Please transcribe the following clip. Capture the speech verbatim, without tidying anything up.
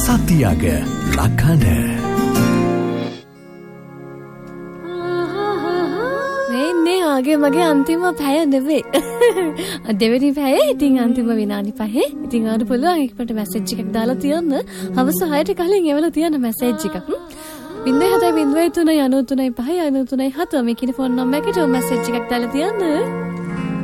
සතියග ලකන ආගේ මගේ අන්තිම පැය නෙවෙයි. දෙවෙනි පැය ඉතින් අන්තිම විනාඩි පහේ. ඉතින් ආන්න පුළුවන් එකකට මැසේජ් එකක් දාලා තියන්න. හවස හයට කලින් එවලා තියන්න මැසේජ් එකක්. බින්දේ හතයි බින්දේ තුනයි අනූ තුනයි පහයි අනූ තුනයි හත මේ කියන ෆෝන් නම්බර් එකට මැසේජ් එකක් දාලා තියන්න.